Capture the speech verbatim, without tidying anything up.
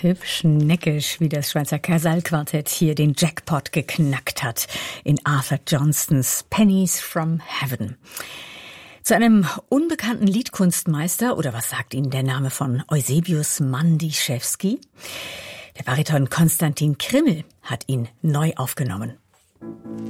hübsch neckisch, wie das Schweizer Casal-Quartett hier den Jackpot geknackt hat in Arthur Johnstons Pennies from Heaven. Zu einem unbekannten Liedkunstmeister, oder was sagt Ihnen der Name von Eusebius Mandischewski? Der Bariton Konstantin Krimmel hat ihn neu aufgenommen.